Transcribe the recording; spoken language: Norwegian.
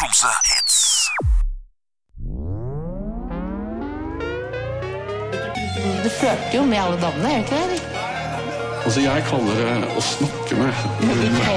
Tromsø Hits. Du flørter jo med alle damene, gjør du ikke det? Altså, jeg kaller det å snakke med.